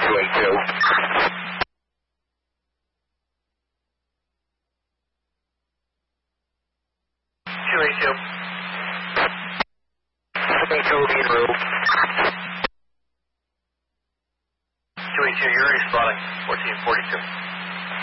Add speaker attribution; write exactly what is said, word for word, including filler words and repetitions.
Speaker 1: two eighty-two. two eighty-two. two eighty-two, lead roof. two eighty-two, you're responding, fourteen forty-two.